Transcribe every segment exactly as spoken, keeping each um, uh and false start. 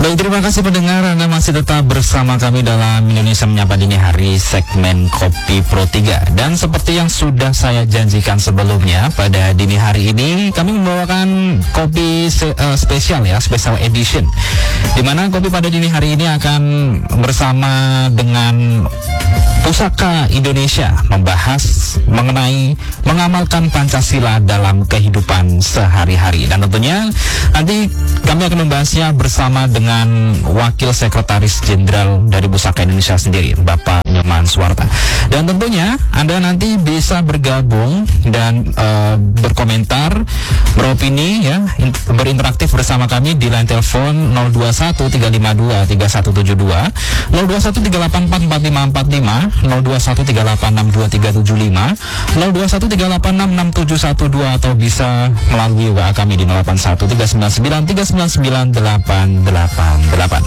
Baik, terima kasih pendengar, Anda masih tetap bersama kami dalam Indonesia Menyapa Dini Hari segmen Kopi Pro tiga. Dan seperti yang sudah saya janjikan sebelumnya, pada dini hari ini kami membawakan kopi se- uh, spesial ya, special edition, dimana kopi pada dini hari ini akan bersama dengan Pusaka Indonesia, membahas mengenai mengamalkan Pancasila dalam kehidupan sehari-hari. Dan tentunya nanti kami akan membahasnya bersama dengan Wakil Sekretaris Jenderal dari Pusaka Indonesia sendiri, Bapak Nyoman Suwarta. Dan tentunya Anda nanti bisa bergabung dan uh, berkomentar, beropini ya, in- berinteraktif bersama kami di line telepon nol dua satu tiga lima dua tiga satu tujuh dua, nol dua satu tiga delapan empat empat lima empat lima, nol dua satu tiga delapan enam dua tiga tujuh lima, nol dua satu tiga delapan enam enam tujuh satu dua, atau bisa melalui W A kami di nol delapan satu tiga sembilan sembilan tiga sembilan sembilan delapan delapan delapan.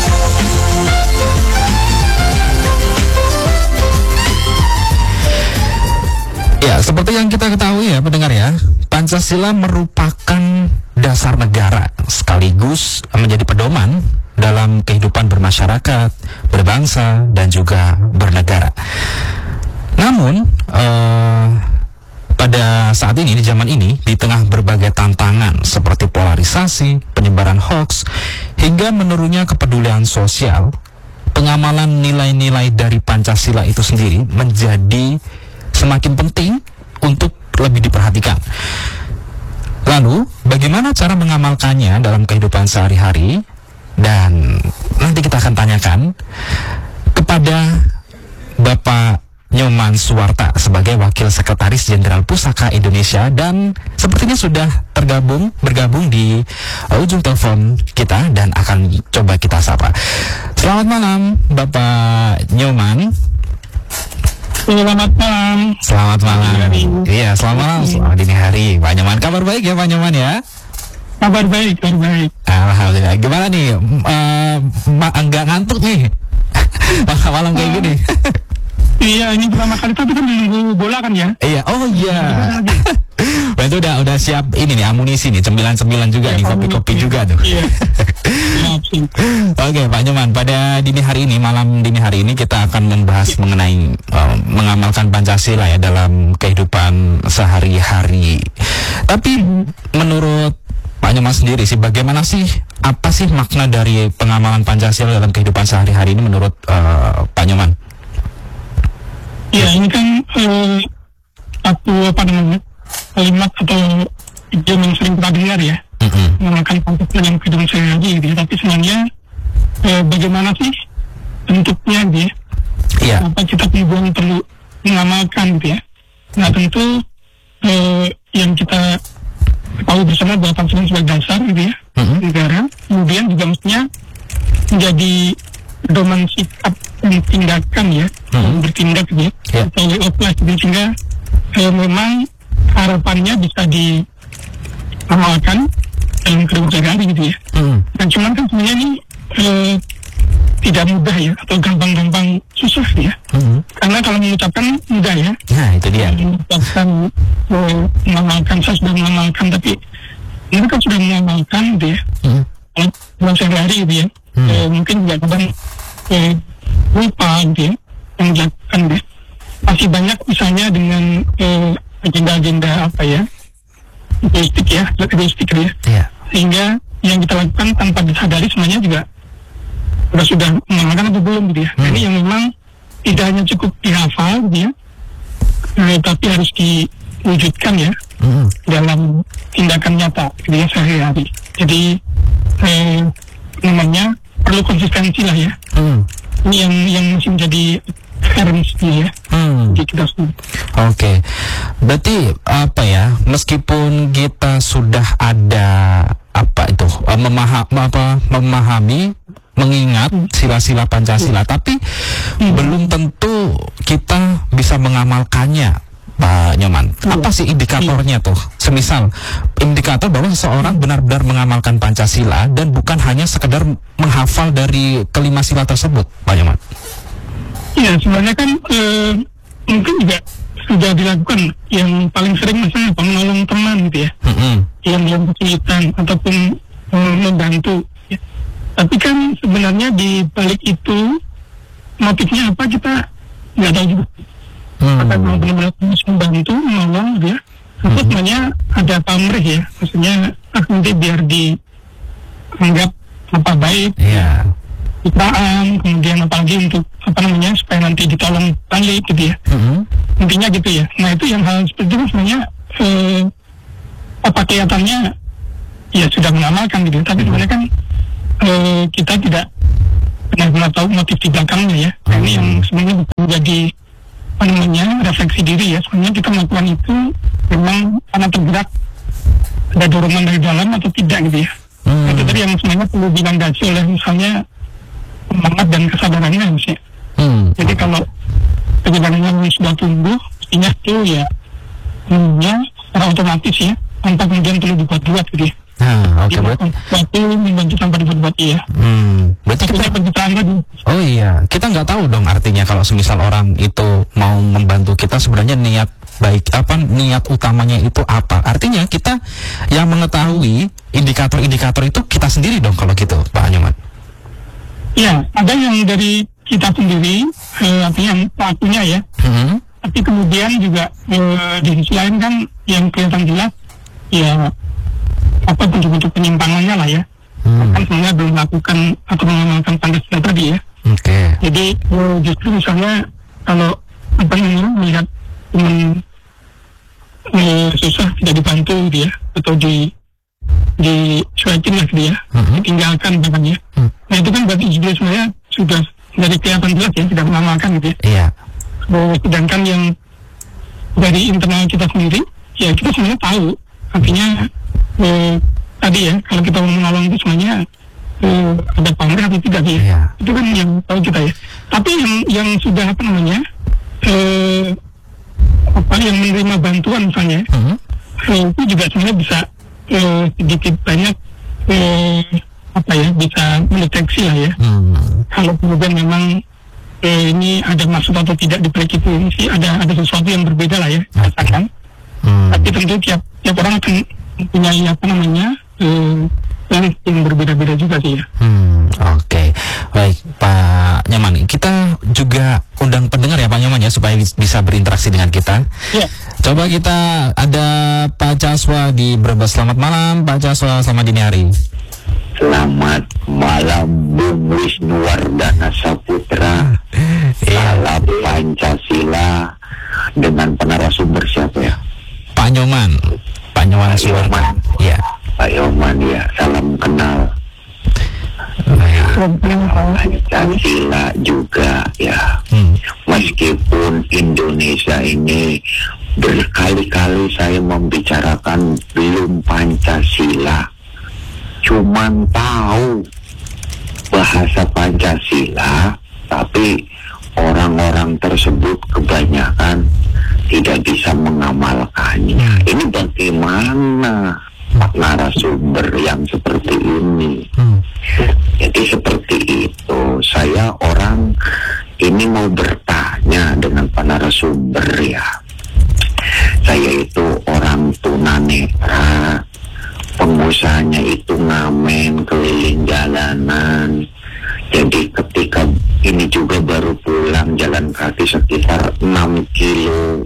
Ya, seperti yang kita ketahui ya pendengar ya, Pancasila merupakan dasar negara sekaligus menjadi pedoman dalam kehidupan bermasyarakat, berbangsa, dan juga bernegara. Namun, eh, pada saat ini, di zaman ini, di tengah berbagai tantangan seperti polarisasi, penyebaran hoaks, hingga menurunnya kepedulian sosial, pengamalan nilai-nilai dari Pancasila itu sendiri menjadi semakin penting untuk lebih diperhatikan. Lalu, bagaimana cara mengamalkannya dalam kehidupan sehari-hari? Dan nanti kita akan tanyakan kepada Bapak Nyoman Suwarta sebagai Wakil Sekretaris Jenderal Pusaka Indonesia, dan sepertinya sudah tergabung bergabung di uh, ujung telepon kita dan akan coba kita sapa. Selamat malam Bapak Nyoman. Selamat malam. Selamat malam. Iya, selamat malam. Selamat dini hari. Pak Nyoman, kabar baik ya Pak Nyoman ya? Kabar baik, kabar baik. Alhamdulillah. Gimana nih? Uh, enggak ngantuk nih? Malam kayak gini. Iya, ini pertama kali, tapi kan menunggu bola kan ya? Iya, oh iya. Nah, itu udah udah siap ini nih, amunisi nih, cemilan-cemilan juga ya, nih, kopi-kopi ya. Juga tuh. Iya. Oke, Pak Nyoman, pada dini hari ini, malam dini hari ini kita akan membahas mengenai uh, mengamalkan Pancasila ya dalam kehidupan sehari-hari. Tapi menurut Pak Nyoman sendiri sih, bagaimana sih, apa sih makna dari pengamalan Pancasila dalam kehidupan sehari-hari ini menurut uh, Pak Nyoman? Ya, ini kan eh, satu apa namanya kalimat atau idiom yang sering kita dengar ya, mm-hmm. mengenai Pancasila dalam kehidupan sehari-hari gitu ya. Tapi sebenarnya eh, bagaimana sih bentuknya gitu ya? Yeah. Apa kita kemudian perlu mengamalkan gitu ya? Nah tentu eh, yang kita tahu bersama bahwa Pancasila sebagai dasar gitu ya, mm-hmm. negara, kemudian juga mestinya menjadi pedoman sikap dan tindakan ya, hmm. bertindak gitu ya, yeah. atau way of life gitu, sehingga eh, memang harapannya bisa diamalkan dalam kehidupan sehari-hari gitu ya. Hmm. Dan cuman kan sebenarnya ini eh, tidak mudah ya, atau gampang-gampang susah ya. Hmm. Karena kalau mengucapkan mudah ya. Nah itu dia. Mengucapkan, eh, mengamalkan, saya sudah mengamalkan, tapi ini kan sudah mengamalkan gitu ya. Hmm. Dalam sehari-hari gitu ya. Hmm. Eh, mungkin juga kadang eh, lupa gitu ya, yang dilakukan deh. Masih banyak misalnya dengan eh, agenda-agenda apa ya, egoistik ya, egoistik ya. Yeah. Sehingga yang kita lakukan tanpa disadari sebenarnya juga sudah sudah mengamalkan atau belum gitu ya. Hmm. Ini yang memang tidak hanya cukup dihafal gitu ya, eh, tapi harus diwujudkan ya, hmm. dalam tindakan nyata gitu ya, sehari-hari. Jadi eh, namanya perlu konsistensi lah ya. Hmm. Ini yang yang masih menjadi harus ya. Hmm. Oke, okay. Berarti apa ya? Meskipun kita sudah ada apa itu memaham apa memahami, mengingat sila-sila Pancasila, hmm. tapi hmm. belum tentu kita bisa mengamalkannya. Pak Nyoman, hmm. apa sih indikatornya tuh? Semisal indikator bahwa seseorang benar-benar mengamalkan Pancasila dan bukan hanya sekedar menghafal dari kelima sila tersebut, Pak Nyoman. Iya, sebenarnya kan eh, mungkin juga sudah dilakukan. Yang paling sering misalnya apa, menolong teman gitu ya, mm-hmm. yang yang kesulitan ataupun eh, membantu. Ya. Tapi kan sebenarnya di balik itu motifnya apa kita nggak tahu juga. Hmm. Apakah mau benar-benar membantu, menolong dia, atau Hmm. sebenarnya ada pamrih ya, maksudnya ah, nanti biar dianggap apa baik, Iya. citraan, kemudian apalagi untuk apa namanya supaya nanti ditolong balik gitu ya. Hmm. Intinya gitu ya. Nah itu yang hal seperti itu sebenarnya eh, apa kelihatannya ya sudah mengamalkan gitu, tapi sebenarnya kan eh, kita tidak benar-benar tahu motif di belakangnya ya. Nah, ini yang sebenarnya menjadi apa namanya refleksi diri ya. Sebenarnya kita melakukan itu memang karena tergerak ada dorongan dari dalam atau tidak gitu ya. Hmm. Nah, itu tadi yang sebenarnya perlu dilandasi oleh misalnya semangat dan kesadarannya maksudnya. Hmm. Jadi kalau kesadarannya sudah tumbuh, mestinya itu ya umumnya secara otomatis ya, tanpa kemudian perlu dibuat-buat gitu ya. Nah, oke, Jadi, berarti. waktu membantu tanpa dibuat-buat ya. Hmm. Berarti Kita kita. pencitraan tadi. Oh iya, kita nggak tahu dong artinya kalau semisal orang itu mau membantu kita sebenarnya niat baik apa niat utamanya itu apa? Artinya kita yang mengetahui indikator-indikator itu kita sendiri dong kalau gitu, Pak Nyoman. Ya, ada yang dari kita sendiri, eh, artinya yang pelakunya ya. Hmm. Tapi kemudian juga eh, di sisi lain kan yang kelihatan jelas, ya apa bentuk-bentuk penyimpangannya lah ya. Hmm. Kan sebenarnya belum melakukan atau mengamalkan Pancasila tadi ya. Oke. Jadi eh, justru misalnya kalau apa namanya melihat teman eh, susah tidak dibantu gitu ya, atau di disuetin lah gitu ya, Mhm. ditinggalkan bahkan ya. Hmm. Nah itu kan berarti juga sebenarnya sudah dari kelihatan jelas ya tidak mengamalkan gitu ya. Iya. Eh, sedangkan yang dari internal kita sendiri ya kita sebenarnya tahu artinya eh, tadi ya kalau kita mau menolong itu sebenarnya eh, ada pamrih atau tidak ya. Iya. Itu kan yang tahu kita ya. Tapi yang yang sudah apa namanya eh, apa yang menerima bantuan misalnya Hmm. eh, itu juga sebenarnya bisa eh, sedikit banyak eh, apa ya bisa mendeteksi lah ya. Hmm. Kalau kemudian memang eh, ini ada maksud atau tidak di balik itu ini sih ada ada sesuatu yang berbeda lah ya rasakan. Hmm. Tapi tentu tiap tiap orang akan mempunyai apa namanya eh, yang, yang berbeda-beda juga sih ya. Hmm, oke. Baik, Pak Nyoman. Kita juga undang pendengar ya Pak Nyoman ya supaya bis- bisa berinteraksi dengan kita. Ya, Coba kita ada Pak Caswa di Brebes. Selamat malam Pak Caswa, selamat dini hari. Selamat malam Bung Wisnuwardana Saputra. Salam Pancasila. Dengan penarasumber siapa ya? Pak Nyoman. Pak Nyoman Pak Suwardi. Yoman. Ya. Pak Yoman ya, salam kenal. Baik. Pancasila juga ya. Hmm. Meskipun Indonesia ini berkali-kali saya membicarakan belum Pancasila, cuman tahu bahasa Pancasila, tapi orang-orang tersebut kebanyakan tidak bisa mengamalkannya. Hmm. Ini bagaimana Pak narasumber yang seperti ini? Hmm. Jadi seperti itu, saya orang ini mau bertanya dengan Pak narasumber ya. Saya itu orang tunanetra, pengusahanya itu ngamen keliling jalanan. Jadi ketika ini juga baru pulang jalan kaki sekitar enam kilo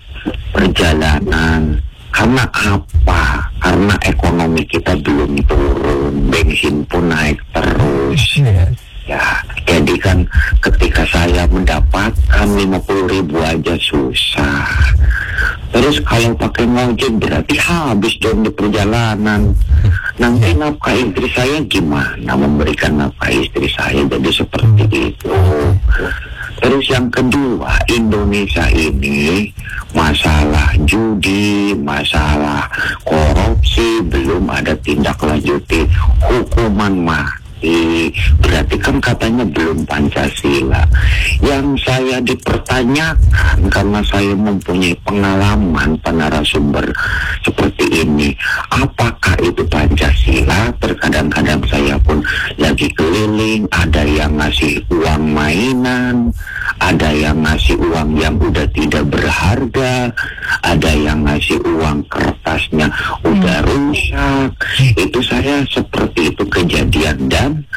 perjalanan. Karena apa? Karena ekonomi kita belum turun, bensin pun naik terus. Ya, jadi kan ketika saya mendapatkan lima puluh ribu aja susah. Terus kalau pakai ngojek berarti habis dong di perjalanan. Nanti nafkah istri saya gimana? Memberikan nafkah istri saya jadi seperti itu. Terus yang kedua, Indonesia ini masalah judi, masalah korupsi, belum ada tindak lanjuti hukuman mati. Berarti kan katanya belum Pancasila. Yang saya dipertanyakan karena saya mempunyai pengalaman penarasumber seperti ini, apakah itu Pancasila? Terkadang-kadang saya pun lagi keliling, ada yang ngasih uang mainan, ada yang ngasih uang yang udah tidak berharga, ada yang ngasih uang kertasnya udah rusak. Itu saya seperti itu kejadian. Dan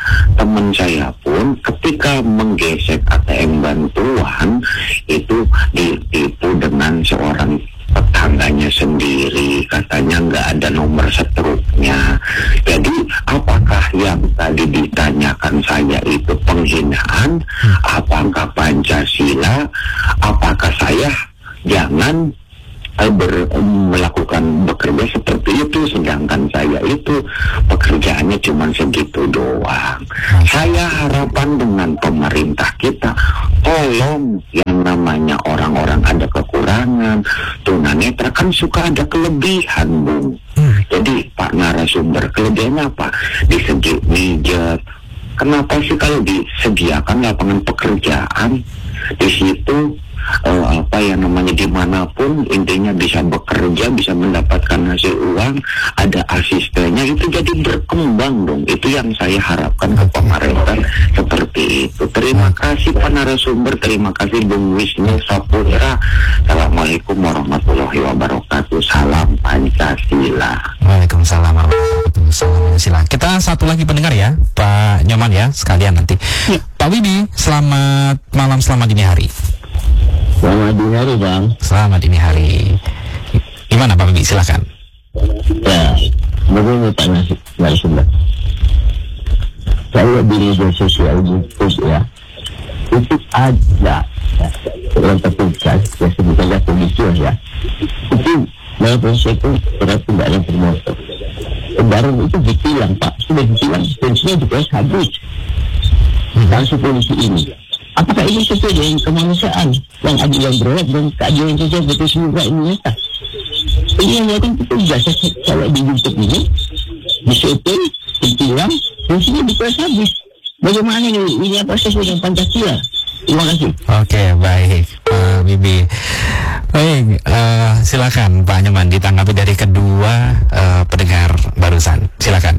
teman saya pun ketika menggesek A T M bantuan itu ditipu dengan seorang tetangganya sendiri, katanya nggak ada nomor setruknya. Jadi apakah yang tadi ditanyakan saya itu penghinaan? Apakah Pancasila? Apakah saya jangan ber, melakukan bekerja seperti itu, sedangkan saya itu pekerjaannya cuma segitu doang. Saya harapan dengan pemerintah kita, tolong yang namanya orang-orang ada kekurangan, tunanetra kan suka ada kelebihan, Bung. Jadi Pak narasumber, kelebihannya apa? Di segi mijet. Kenapa sih kalau disediakan lapangan pekerjaan di situ? Uh, apa yang namanya dimanapun intinya bisa bekerja, bisa mendapatkan hasil uang, ada asistennya, itu jadi berkembang dong. Itu yang saya harapkan ke pemerintah seperti itu. Terima kasih Pak narasumber, terima kasih Bung Wisnu Saputra. Assalamualaikum warahmatullahi wabarakatuh. Salam Pancasila. Waalaikumsalam warahmatullahi wabarakatuh. Kita satu lagi pendengar ya, Pak Nyoman ya, sekalian nanti. Ya. Pak Wibi, selamat malam, selamat dini hari. Selamat dini hari, Bang. Selamat dini hari. Gimana Pak Bibi, silakan. Ya, begini Pak narasumber. Saya di media sosial YouTube ya, itu ada ya, orang petugas ya, sebetulnya polisi ya, itu dalam proses itu berarti tidak ada bermotor. Kendaraan itu ditilang Pak, sudah ditilang, bensinnya juga habis. Langsung polisi ini. Apakah ini sesuai dengan kemanusiaan yang adil yang berat dan keadilan sosial betul semua Indonesia? Ini yang melakukan petugas kalau di YouTube ini disetting, ditilang, fungsinya diperas habis. Bagaimana ini? Ini apa sesuai dengan Pancasila? Terima kasih. Oke, baik Pak Bibi. Baik, uh, silakan Pak Nyoman ditanggapi dari kedua uh, pendengar barusan. Silakan.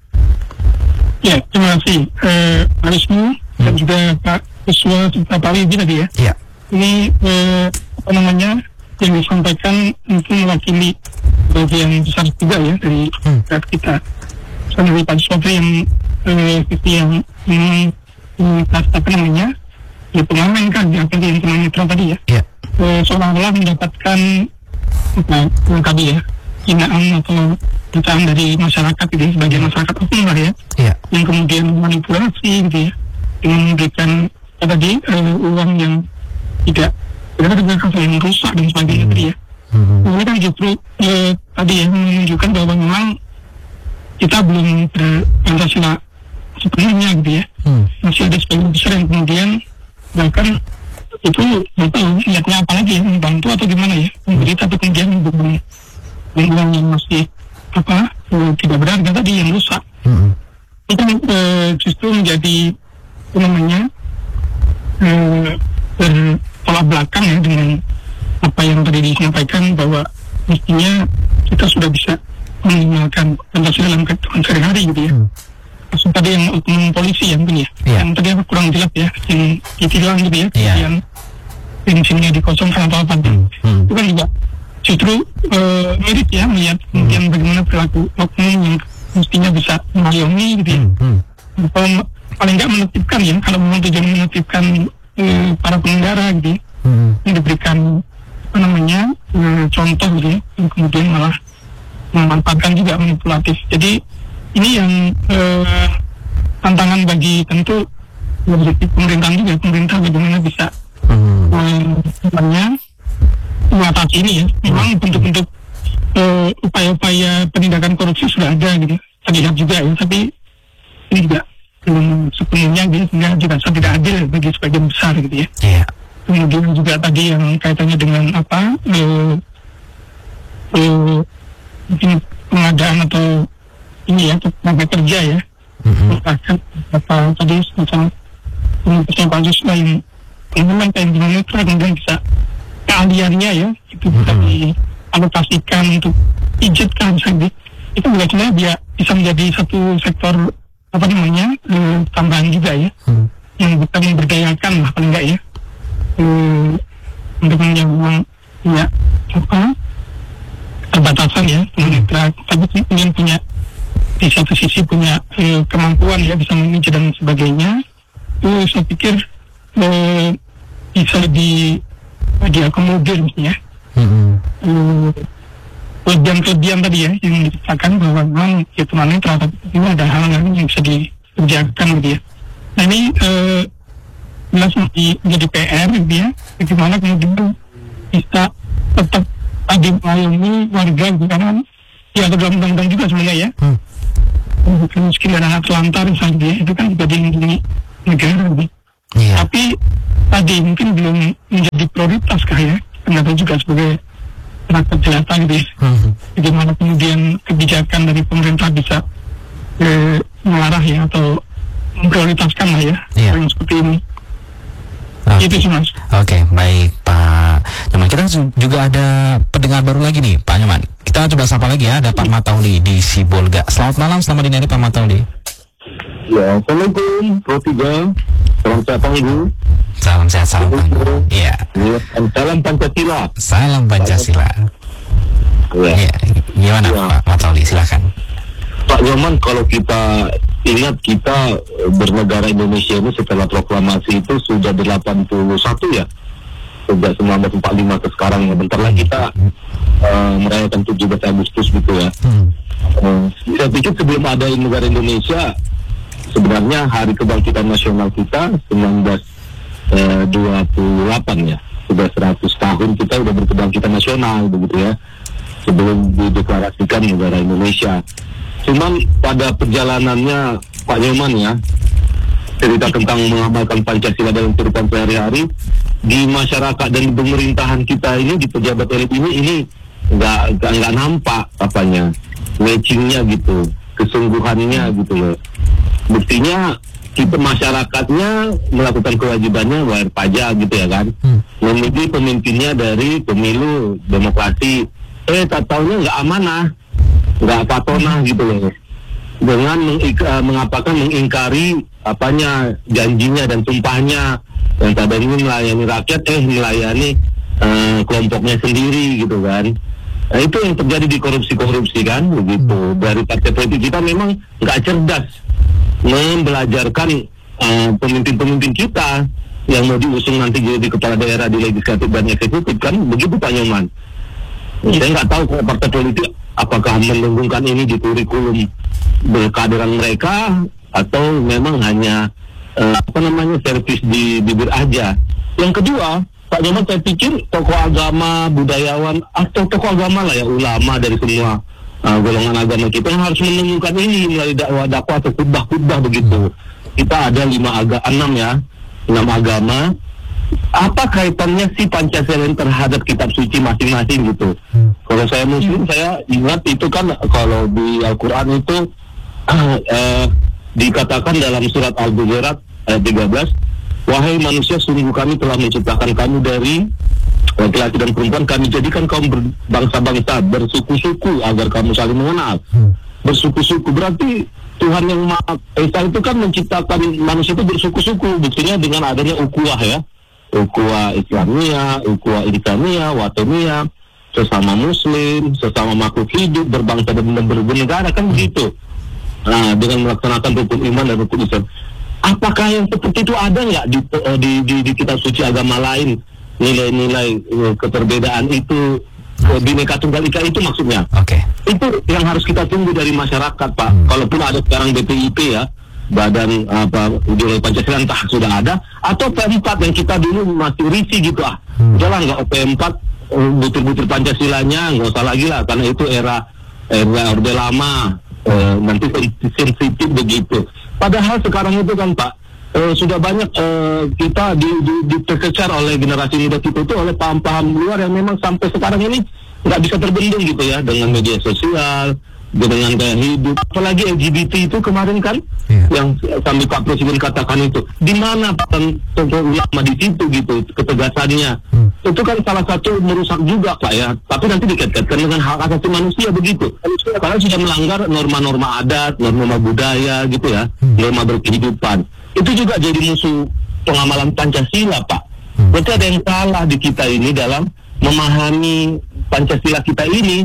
Ya, terima kasih uh, Pak Wisnu dan juga Pak Wisnu serta Pak Wibi tadi ya. Ya. Ini eh, apa namanya yang disampaikan mungkin mewakili bagian besar juga ya dari hmm. kita. Misalnya dari Pak Sofri yang eh, yang memang apa namanya ya pengamen kan ya apa yang tunanetra tadi ya. Ya. Eh, seolah-olah mendapatkan apa yang tadi ya hinaan atau hinaan dari masyarakat gitu ya, sebagian masyarakat umum lah ya. Ya. Yang kemudian manipulasi gitu ya dengan memberikan tadi uh, uang yang tidak tidak ada yang rusak dan sebagainya tadi ya. Mm-hmm. Ini kan justru uh, tadi ya menunjukkan bahwa memang kita belum ber-Pancasila sepenuhnya gitu ya. Mm. Masih ada sebagian besar yang kemudian bahkan itu nggak tahu niatnya apa lagi ya, membantu atau gimana ya, memberi tapi kemudian membangun lingkungan yang masih apa uh, tidak berharga tadi yang rusak. Mm-hmm. Itu uh, justru menjadi apa namanya uh, bertolak belakang ya dengan apa yang tadi disampaikan bahwa mestinya kita sudah bisa minimalkan Pancasila dalam kehidupan sehari-hari gitu ya. Hmm. Maksud tadi yang oknum polisi ya mungkin ya, yeah. yang tadi apa kurang jelas ya, yang ditilang gitu ya, yeah. yang bensinnya dikosongkan atau apa, hmm. Hmm. itu kan juga justru uh, mirip ya melihat hmm. kemudian bagaimana perilaku oknum yang mestinya bisa mengayomi gitu ya. Hmm. Hmm. Atau paling nggak menetipkan ya, kalau memang tujuan menetipkan eh, para pengendara gitu ya, hmm. yang diberikan apa namanya eh, contoh gitu ya, yang kemudian malah memanfaatkan juga manipulatif. Jadi ini yang eh, tantangan bagi tentu bagi pemerintah juga, pemerintah bagaimana bisa hmm. eh, mengatasi ini ya. Memang bentuk-bentuk eh, upaya-upaya penindakan korupsi sudah ada gitu, terlihat juga ya, tapi ini juga belum sepenuhnya gitu, sehingga dirasa tidak adil bagi sebagian besar gitu ya. Yeah. Kemudian juga tadi yang kaitannya dengan apa eh, eh, mungkin pengadaan atau ini ya tenaga kerja ya, bahkan mm-hmm. apa tadi semacam penyelesaian Pancasila yang memang kayak tunanetra kemudian bisa keahliannya ya itu bisa mm-hmm. dialokasikan untuk pijatkan misalnya, itu juga sebenarnya dia bisa menjadi satu sektor apa namanya eh, tambahan juga ya, hmm. yang bisa memberdayakan lah paling enggak ya, eh, untuk yang memang punya apa terbatasan ya, punya tapi kemudian punya di satu sisi punya eh, kemampuan ya bisa memicu dan sebagainya, itu saya pikir eh, bisa di diakomodir misalnya. Mm-hmm. Eh, kelebihan-kelebihan tadi ya yang dikatakan bahwa memang hitungannya terhadap ini ada hal yang bisa dikerjakan gitu ya. Nah ini eh, jelas menjadi P R gitu ya, bagaimana kemudian bisa tetap tadi melayani warga gitu, karena ya ada dalam undang-undang juga sebenarnya ya. Hmm. Bukan miskin dan anak terlantar misalnya, itu kan juga dilindungi negara gitu. Yeah. Tapi tadi mungkin belum menjadi prioritas kah ya, ternyata juga sebagai rakyat jelata gitu ya. Hmm. Bagaimana kemudian kebijakan dari pemerintah bisa eh, mengarah ya atau memprioritaskan lah ya, yeah. yang seperti ini. Okay. Gitu sih Mas. Oke, okay, baik Pak Nyoman. Kita juga ada pendengar baru lagi nih Pak Nyoman. Kita coba sapa lagi ya, ada Pak Matauli di Sibolga. Selamat malam, selamat dini hari Pak Matauli. Ya, Assalamualaikum Pro tiga. Salam sehat Tangguh. Salam sehat, salam Tangguh. Iya. Salam Pancasila. Salam Pancasila. Iya. Ya. Gimana ya. Pak Matauli, silakan. Pak Nyoman, kalau kita ingat kita bernegara Indonesia ini setelah proklamasi itu sudah delapan puluh satu ya, sejak seribu sembilan ratus empat puluh lima ke sekarang ya. Bentar lagi kita uh, merayakan tujuh belas Agustus gitu ya. Hmm. Uh, saya pikir sebelum ada negara Indonesia, sebenarnya Hari Kebangkitan Nasional kita seribu sembilan ratus dua puluh delapan ya, sudah seratus tahun kita sudah berkebangkitan nasional begitu ya, sebelum dideklarasikan negara Indonesia. Cuman pada perjalanannya Pak Nyoman ya, cerita tentang mengamalkan Pancasila dalam kehidupan sehari-hari di masyarakat dan pemerintahan kita ini, di pejabat elit ini, ini nggak nggak nampak apanya matchingnya gitu, kesungguhannya gitu loh. Buktinya kita masyarakatnya melakukan kewajibannya bayar pajak gitu ya kan, hmm. memilih pemimpinnya dari pemilu demokrasi, eh tak taunya nggak amanah, nggak patonah gitu loh, dengan mengik- mengapakan mengingkari apanya janjinya dan sumpahnya yang tadinya melayani rakyat eh melayani uh, kelompoknya sendiri gitu kan. Nah, itu yang terjadi di korupsi-korupsi kan begitu. Dari partai politik kita memang nggak cerdas membelajarkan uh, pemimpin-pemimpin kita yang mau diusung nanti jadi kepala daerah di legislatif dan eksekutif kan begitu Pak Nyoman. Saya nggak tahu kalau partai politik apakah menunggungkan ini di kurikulum berkaderan mereka atau memang hanya uh, apa namanya servis di bibir aja. Yang kedua, Pak Nyoman, saya pikir tokoh agama, budayawan atau tokoh agama lah ya, ulama dari semua uh, golongan agama kita yang harus menunggungkan ini melalui dakwah-dakwah atau khutbah-khutbah begitu. Kita ada lima agama, enam ya, enam agama. Apa kaitannya si Pancasila terhadap kitab suci masing-masing gitu? Hmm. Kalau saya Muslim, hmm. saya ingat itu kan kalau di Al-Quran itu uh, uh, dikatakan dalam surat Al-Hujurat ayat tiga belas, wahai manusia, sungguh kami telah menciptakan kamu dari laki-laki dan perempuan, kami jadikan kaum berbangsa-bangsa, bersuku-suku agar kamu saling mengenal. Hmm. Bersuku-suku berarti Tuhan yang Maha Esa itu kan menciptakan manusia itu bersuku-suku, buktinya dengan adanya ukhuwah ya. Ukhuwah Islamiyah, ukhuwah Islamiyah, Wataniyah, sesama Muslim, sesama makhluk hidup, berbangsa dan bernegara kan begitu. Nah, dengan melaksanakan rukun iman dan rukun Islam. Apakah yang seperti itu ada nggak di, di, di, di kitab suci agama lain? Nilai-nilai keperbedaan itu, Bhinneka Tunggal Ika itu maksudnya. Oke. Okay. Itu yang harus kita tunggu dari masyarakat, Pak. Hmm. Kalaupun ada sekarang B P I P ya, Badan apa Ideologi Pancasila, entah sudah ada atau P empat yang kita dulu masih risih gitu ah. Hmm. Udahlah nggak P empat butir-butir Pancasilanya nggak usah lagi lah, karena itu era era Orde Lama, eh, nanti sensitif begitu. Padahal sekarang itu kan Pak, eh, sudah banyak eh, kita di, di, diterkejar oleh generasi muda kita itu oleh paham-paham luar yang memang sampai sekarang ini nggak bisa terbendung gitu ya, dengan media sosial, dengan gaya hidup, apalagi L G B T itu kemarin kan, yeah. yang sambil Pak Presiden katakan itu, di mana tokoh ulama di situ gitu, ketegasannya, hmm. itu kan salah satu merusak juga Pak ya, tapi nanti dikaitkan dengan hak asasi manusia begitu, karena sudah melanggar norma-norma adat, norma budaya gitu ya, hmm. norma berkehidupan, itu juga jadi musuh pengamalan Pancasila Pak. Hmm. Berarti ada yang salah di kita ini dalam memahami Pancasila kita ini.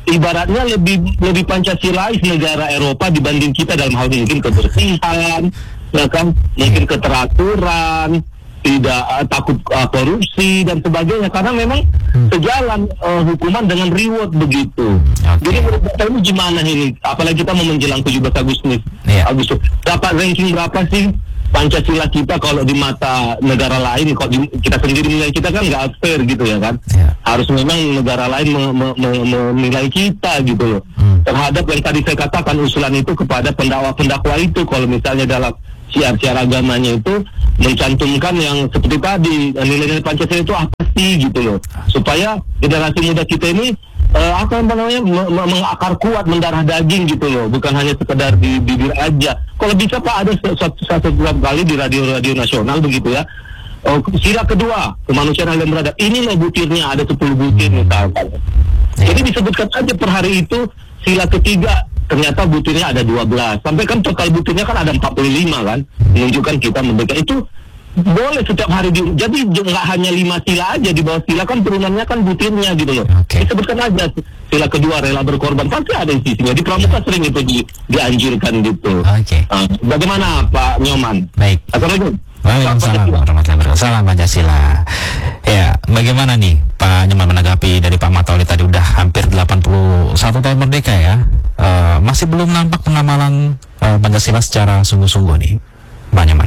ibaratnya lebih lebih Pancasilais negara Eropa dibanding kita dalam hal ini, mungkin kebersihan, ya kan, mungkin keteraturan, tidak uh, takut uh, korupsi dan sebagainya, karena memang hmm. sejalan uh, hukuman dengan reward begitu. Okay. Jadi menurut saya ini gimana ini? Apalagi kita mau menjelang tujuh belas Agustus. Yeah. Agustus. Dapat ranking berapa sih Pancasila kita kalau di mata negara lain? Kalau di, kita sendiri menilai kita kan nggak fair gitu ya kan? Yeah. Harus memang negara lain menilai kita gitu loh. Hmm. Terhadap yang tadi saya katakan usulan itu kepada pendakwa-pendakwa itu, kalau misalnya dalam siar-siar agamanya itu mencantumkan yang seperti tadi, nilai-nilai Pancasila itu apa sih gitu loh, supaya generasi muda kita ini uh, apa namanya mengakar kuat, mendarah daging gitu loh, bukan hanya sekedar di bibir aja. Kalau bisa Pak, ada satu satu kali di radio-radio nasional begitu ya, uh, sila kedua kemanusiaan yang beradab, ini loh butirnya ada sepuluh butir misalkan. Jadi disebutkan aja per hari itu. Sila ketiga ternyata butirnya ada dua belas, sampai kan total butirnya kan ada empat puluh lima kan, menunjukkan kita merdeka. Itu boleh setiap hari di, jadi nggak hanya lima sila aja, di bawah sila kan turunannya kan butirnya gitu loh. Okay. Disebutkan aja sila kedua rela berkorban, pasti ada sisinya. Di pramuka sering itu di, dianjurkan gitu. Oke. Okay. Uh, bagaimana Pak Nyoman? Baik. Assalamualaikum. Waalaikumsalam warahmatullahi wabarakatuh. Salam Pancasila. Ya, bagaimana nih Pak Nyoman menanggapi dari Pak Matauli tadi, udah hampir delapan puluh satu tahun merdeka ya, uh, masih belum nampak pengamalan uh, Pancasila secara sungguh-sungguh nih Pak Nyoman.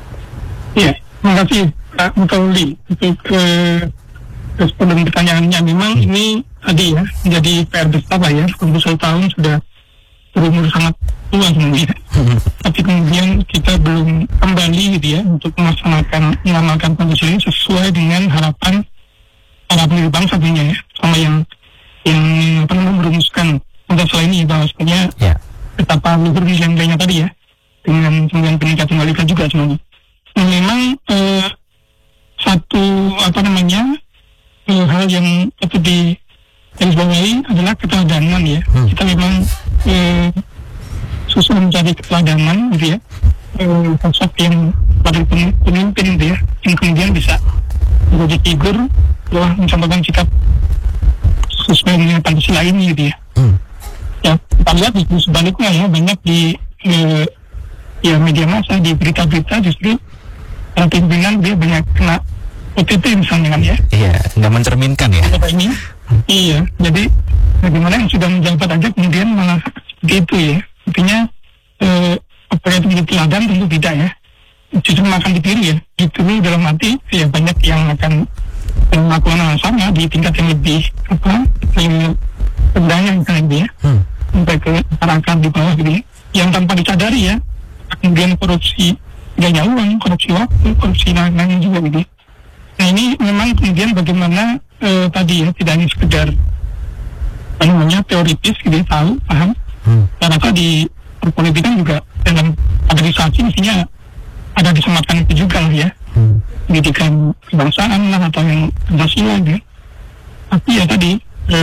Iya, terima kasih Pak Matauli untuk uh, respon dan pertanyaannya. Memang hmm. ini tadi ya menjadi P R besar lah ya, delapan puluh satu tahun sudah berumur sangat tua sebenarnya. Hmm. Tapi kemudian kita belum kembali gitu ya untuk melaksanakan mengamalkan Pancasila ini sesuai dengan harapan para pendiri bangsa tentunya ya, sama yang yang apa namanya merumuskan Pancasila ini, bahwasanya yeah. betapa luhur nilai-nilainya tadi ya, dengan kemudian peningkatan kualitas juga semuanya. Nah, memang eh, satu apa namanya eh, hal yang patut di garisbawahi adalah keteladanan ya. Hmm. Kita memang eh, susah mencari keteladanan gitu ya, eh, sosok yang pada pemimpin gitu ya, yang kemudian bisa menjadi figur telah mencontohkan sikap sesuai dengan Pancasila ini gitu ya. Hmm. Ya kita lihat di sebaliknya ya, banyak di eh, ya media massa, di berita-berita justru para pimpinan dia banyak kena O T T misalnya kan ya. Iya, nggak mencerminkan ya. Ini, iya, jadi bagaimana yang sudah menjabat aja kemudian malah gitu ya. Artinya eh, apakah itu menjadi teladan? Tentu tidak ya. Justru akan ditiru ya. Ditiru dalam arti ya banyak yang akan melakukan hal sama di tingkat yang lebih apa yang rendahnya misalnya gitu ya. Hmm. Sampai ke masyarakat di bawah gitu ya. Yang tanpa disadari ya. Kemudian korupsi gaya uang, korupsi waktu, korupsi lain-lain juga gitu. Nah ini memang kemudian bagaimana eh, tadi ya, tidak hanya sekedar apa namanya teoritis gitu ya, tahu, paham. Hmm. Karena di perpolitikan juga dalam kaderisasi mestinya ada disematkan itu juga lah ya. Hmm. Pendidikan kebangsaan lah atau yang Pancasila gitu. Tapi ya tadi eh,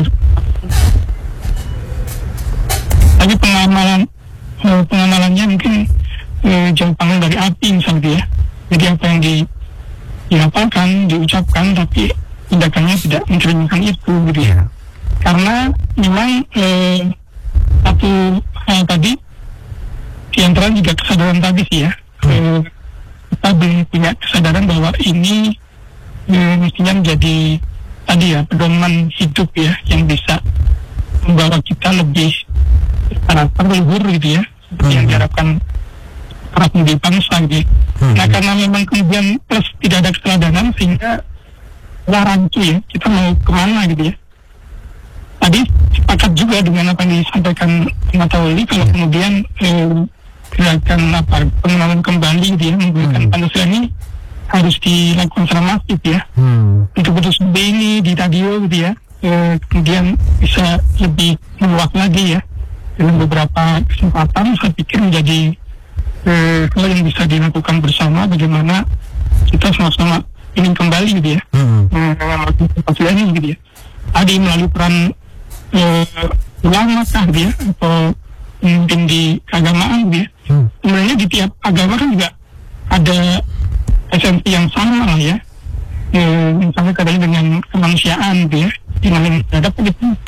tapi pengamalan eh, pengamalannya mungkin eh, jauh panggang dari api misalnya ya. Jadi apa yang di dihafalkan, diucapkan, tapi tindakannya tidak mencerminkan itu gitu ya. Karena memang eh, satu hal tadi diantara juga kesadaran tadi sih ya, eh, kita belum punya kesadaran bahwa ini eh, mestinya menjadi tadi ya pedoman hidup ya, yang bisa membawa kita lebih karakter luhur gitu ya, seperti yang diharapkan para pendiri bangsa gitu. Hmm. Nah karena memang kemudian plus tidak ada keteladanan sehingga rancu ya, kita mau kemana gitu ya. Tadi sepakat juga dengan apa yang disampaikan Matauli, kalau kemudian eh, gerakan apa pengenalan kembali gitu ya, menggunakan hmm. Pancasila ini harus dilakukan secara masif ya. Hmm. Untuk putus seperti ini di radio gitu ya, eh, kemudian bisa lebih meluas lagi ya. Dalam beberapa kesempatan saya pikir menjadi Eh, hal yang bisa dilakukan bersama, bagaimana kita sama-sama ingin kembali gitu ya, mengamalkan hmm. Pancasila ini gitu ya. Tadi melalui peran eh, ulama kah gitu ya, atau mungkin di keagamaan gitu ya. Hmm. Sebenarnya di tiap agama kan juga ada esensi yang sama lah ya. Eh, misalnya kadang dengan kemanusiaan gitu ya, di mana terhadap gitu.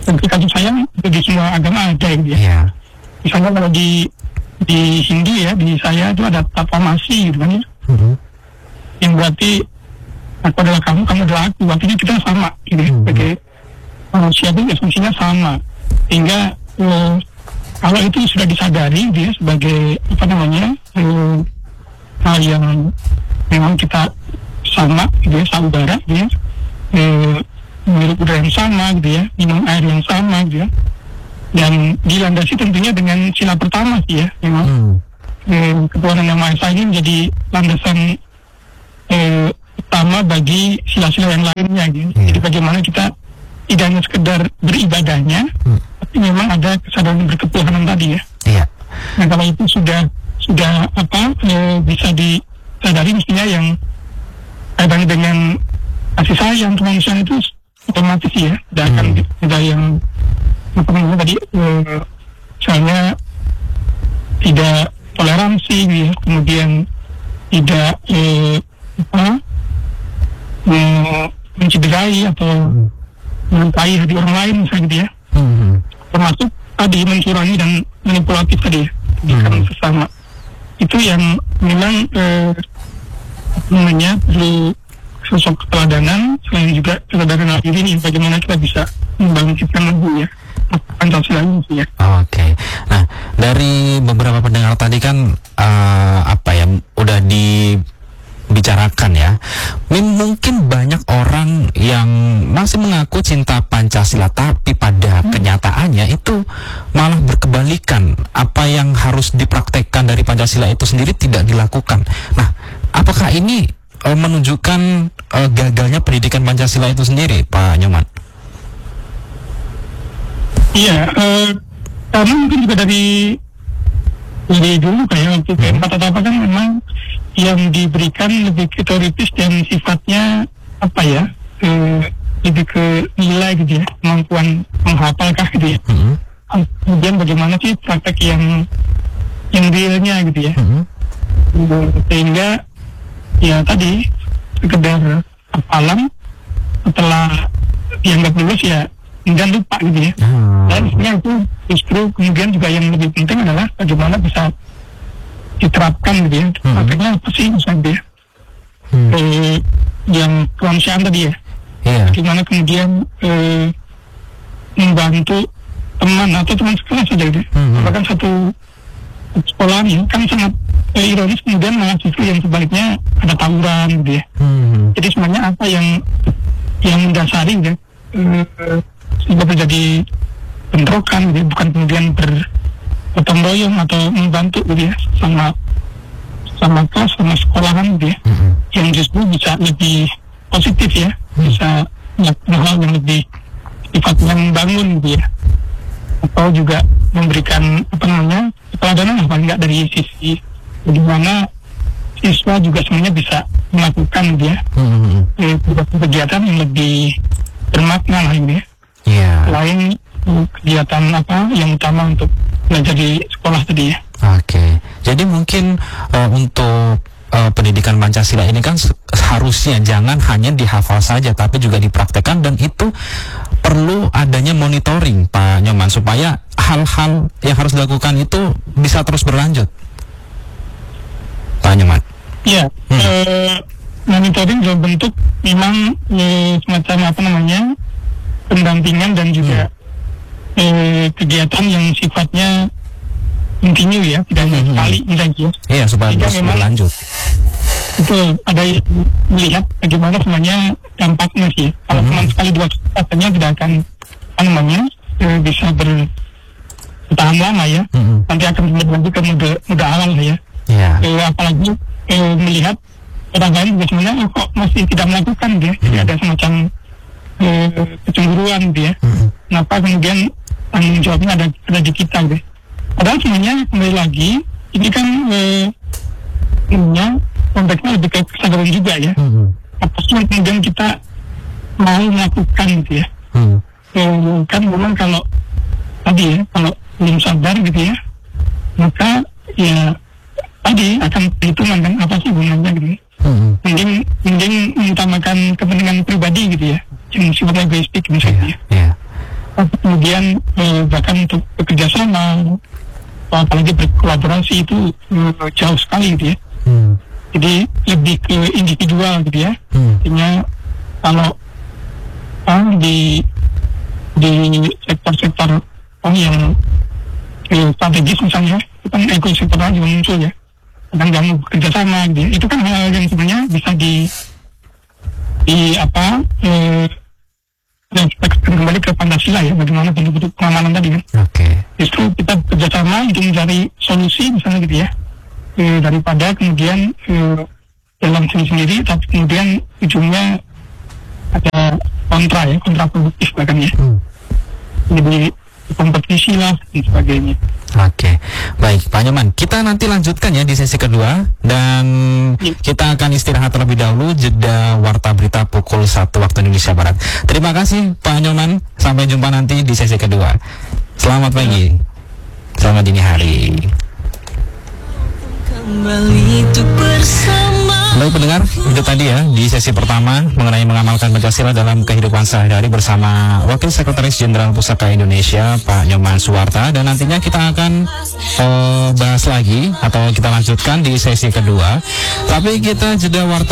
tentu kasih sayang di semua agama ada gitu ya. Iya. Misalnya kalau di di Hindu ya, di saya itu ada tatwamasi gitu kan ya. Mm-hmm. Yang berarti aku adalah kamu, kamu adalah aku. Artinya kita sama gitu ya. Mm-hmm. Sebagai manusia itu esensinya sama. Sehingga eh, kalau itu sudah disadari dia sebagai apa namanya eh, hal yang memang kita sama gitu ya, saudara gitu ya, eh, menghirup udara yang sama gitu ya, minum air yang sama gitu ya, dan dilandasi tentunya dengan sila pertama sih ya, memang Hmm. eh, ketuhanan yang Maha Esa ini menjadi landasan eh, utama bagi sila-sila yang lainnya gitu. Yeah. Jadi bagaimana kita tidak hanya sekedar beribadahnya, Hmm. tapi memang ada kesadaran berketuhanan tadi ya. Iya. Nah kalau itu sudah sudah apa eh, bisa disadari, mestinya yang kaitannya dengan kasih sayang kemanusiaan itu otomatis ya, tidak akan Hmm. ada yang apa namanya tadi eh, misalnya tidak toleransi gitu ya, kemudian tidak eh, apa eh, mencederai atau melukai hati orang lain misalnya gitu ya, Hmm. termasuk tadi mencurangi dan manipulatif tadi ya, bukan Hmm. sesama. Itu yang memang eh, apa namanya perlu sosok keteladanan, selain juga keteladanan diri ini bagaimana kita bisa membangkitkan lagi ya Pancasila ini sih ya. Oke. Nah, dari beberapa pendengar tadi kan eh, apa ya udah dibicarakan ya. Mem- Mungkin banyak orang yang masih mengaku cinta Pancasila, tapi pada kenyataannya itu malah berkebalikan. Apa yang harus dipraktekkan dari Pancasila itu sendiri tidak dilakukan. Nah, apakah ini eh, menunjukkan eh, gagalnya pendidikan Pancasila itu sendiri, Pak Nyoman? Iya, eh, karena mungkin juga dari dari dulu kayak waktu P empat atau apa kan memang yang diberikan lebih ke teoritis dan sifatnya apa ya, eh, lebih ke nilai gitu ya, kemampuan menghafalkah gitu ya. Hmm. Kemudian bagaimana sih praktek yang yang realnya gitu ya. Hmm. Sehingga ya tadi sekedar hafalan setelah dianggap lulus ya dan lupa gitu ya. Ah. Dan sebenarnya itu justru kemudian juga yang lebih penting adalah bagaimana bisa diterapkan gitu ya. Hmm. Prakteknya apa sih misalnya ya. Hmm. Eh, yang kemanusiaan tadi ya. Iya. Bagaimana kemudian eh, membantu teman atau teman sekelas saja gitu. Hmm. Bahkan satu sekolah ya kan sangat eh, ironis, kemudian malah justru yang sebaliknya ada tawuran gitu ya. Hmm. Jadi sebenarnya apa yang yang mendasari gitu ya, eh, sehingga terjadi bentrokan gitu ya, bukan kemudian bergotong royong atau membantu gitu ya sama sama kelas, sama sekolahan gitu ya, Hmm. yang justru bisa lebih positif ya, bisa melakukan hal yang lebih sifatnya membangun gitu ya, atau juga memberikan apa namanya keteladanan lah paling nggak dari sisi bagaimana siswa juga sebenarnya bisa melakukan gitu ya Hmm. eh, kegiatan yang lebih bermakna lah ini ya. Iya. Selain eh, kegiatan apa yang utama untuk belajar di sekolah tadi ya. Oke, jadi mungkin uh, untuk uh, pendidikan Pancasila ini kan se- seharusnya jangan hanya dihafal saja, tapi juga dipraktekkan, dan itu perlu adanya monitoring, Pak Nyoman, supaya hal-hal yang harus dilakukan itu bisa terus berlanjut, Pak Nyoman. Iya, Hmm. eh, monitoring dalam bentuk memang eh, semacam apa namanya pendampingan dan juga eh, kegiatan yang sifatnya continue ya, tidak hanya Hmm. sekali misalnya. Iya, supaya Sehingga terus memang berlanjut. itu ada yang melihat bagaimana sebenarnya dampaknya sih. Kalau Hmm. cuma sekali dua kali katanya tidak akan apa namanya eh, bisa bertahan lama ya. Hmm. Nanti akan berlanjut ke mode mode awal lah ya. Iya. Eh, apalagi eh, melihat orang lain juga sebenarnya oh, kok masih tidak melakukan dia, jadi ada semacam eh, kecemburuan dia. Hmm. Kenapa kemudian tanggung jawabnya ada ada di kita gitu. Padahal sebenarnya kembali lagi ini kan eh, sebenarnya konteksnya lebih ke kesadaran juga ya. Hmm. Apa sih yang kemudian kita mau melakukan gitu ya. Hmm. Eh, kan memang kalau tadi ya kalau belum sadar gitu ya, maka ya tadi akan perhitungan kan apa sih gunanya gitu. Hmm. Mending mending mengutamakan kepentingan pribadi gitu ya, yang sifatnya egoistik misalnya. Iya. kemudian eh, bahkan untuk bekerja sama, apalagi berkolaborasi itu eh, jauh sekali gitu ya. Hmm. Jadi lebih ke individual gitu ya. Hmm. Artinya kalau ah, di di sektor-sektor oh, yang eh, strategis misalnya, itu kan ekosektoral juga muncul ya. Kadang yang bekerja sama gitu ya. Itu kan hal yang sebenarnya bisa di di apa eh, refleksikan kembali ke Pancasila ya, bagaimana bentuk-bentuk pengamanan tadi kan. Oke. Okay. Justru kita bekerjasama untuk mencari solusi misalnya gitu ya, e, daripada kemudian e, dalam sendiri-sendiri, tapi kemudian ujungnya ada kontra ya, kontraproduktif bahkan ya. Hmm. Jadi kompetisi lah dan sebagainya. Oke, baik Pak Nyoman, kita nanti lanjutkan ya di sesi kedua dan ya. Kita akan istirahat terlebih dahulu, jeda warta berita pukul satu waktu Indonesia Barat. Terima kasih Pak Nyoman, sampai jumpa nanti di sesi kedua. Selamat pagi, selamat dini hari. Baik pendengar, itu tadi ya di sesi pertama mengenai mengamalkan Pancasila dalam kehidupan sehari-hari bersama Wakil Sekretaris Jenderal Pusaka Indonesia Pak Nyoman Suwarta, dan nantinya kita akan uh, bahas lagi atau kita lanjutkan di sesi kedua. Tapi kita jeda warta